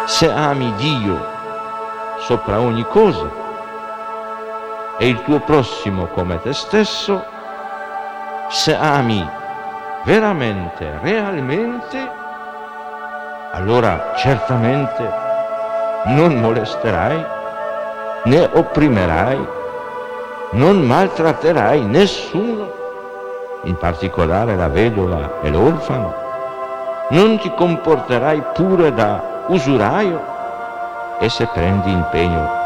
se ami Dio sopra ogni cosa e il tuo prossimo come te stesso, se ami veramente, realmente, allora certamente non molesterai, né opprimerai, non maltratterai nessuno, in particolare la vedova e l'orfano, non ti comporterai pure da usuraio, e se prendi impegno